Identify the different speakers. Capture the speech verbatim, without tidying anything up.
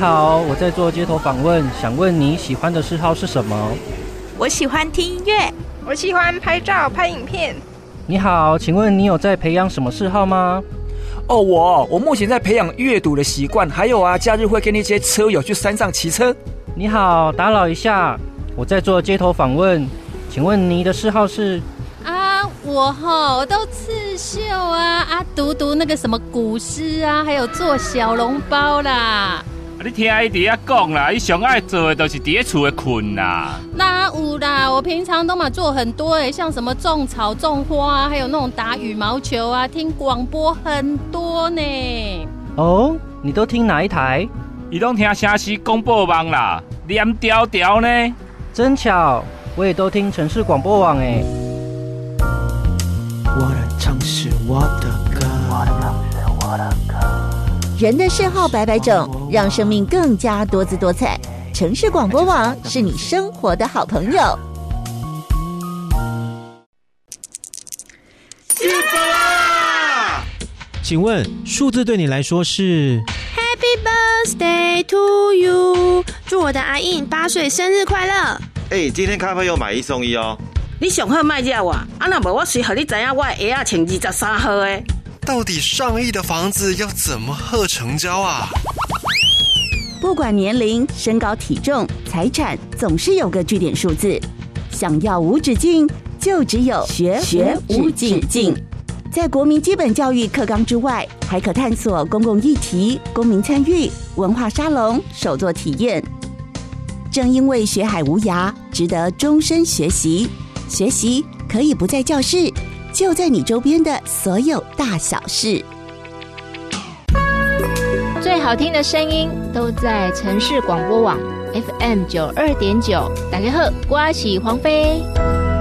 Speaker 1: 好，我在做街头访问，想问你喜欢的嗜好是什么？
Speaker 2: 我喜欢听音乐，
Speaker 3: 我喜欢拍照拍影片。
Speaker 1: 你好，请问你有在培养什么嗜好吗？
Speaker 4: 哦，我我目前在培养阅读的习惯，还有啊，假日会跟一些车友去山上骑车。
Speaker 1: 你好，打扰一下，我在做街头访问，请问你的嗜好是？
Speaker 5: 啊，我吼我都刺绣啊啊，读读那个什么古诗啊，还有做小笼包啦。
Speaker 6: 你听伊伫遐讲啦，伊上爱做的就是伫咧厝的困啦。
Speaker 5: 哪有啦？我平常都嘛做很多诶，像什么种草、种花，还有那种打羽毛球啊，听广播很多呢。
Speaker 1: 哦，你都听哪一台？
Speaker 6: 伊拢听城市广播网啦，连条条呢。
Speaker 1: 真巧，我也都听城市广播网诶。
Speaker 7: 我的城市，我的歌，我的城市，我的歌。
Speaker 8: 人的嗜好百百种，让生命更加多姿多彩。城市广播网是你生活的好朋友。
Speaker 9: 新宝啦！
Speaker 10: 请问数字对你来说是
Speaker 11: Happy Birthday to you， 祝我的阿印八岁生日快乐！
Speaker 9: 哎、欸，今天咖啡有买一送一哦。
Speaker 12: 你上好卖惹我，啊若无我随和你知影我的鞋仔穿二十三号的。
Speaker 13: 到底上亿的房子要怎么贺成交啊？
Speaker 8: 不管年龄、身高、体重、财产，总是有个据点数字。想要无止境，就只有学学无止境。在国民基本教育课纲之外，还可探索公共议题、公民参与、文化沙龙、手作体验。正因为学海无涯，值得终身学习。学习可以不在教室，就在你周边的所有大小事。
Speaker 14: 最好听的声音都在城市广播网 F M 九二点九。大家好，我是黄飞。